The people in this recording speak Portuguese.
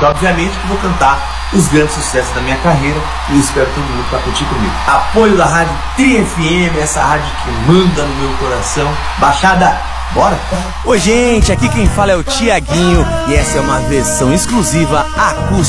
Então, obviamente que vou cantar os grandes sucessos da minha carreira e espero todo mundo para curtir comigo. Apoio da Rádio Tri FM, essa rádio que manda no meu coração. Baixada, bora? Oi gente, aqui quem fala é o Tiaguinho e essa é uma versão exclusiva acústica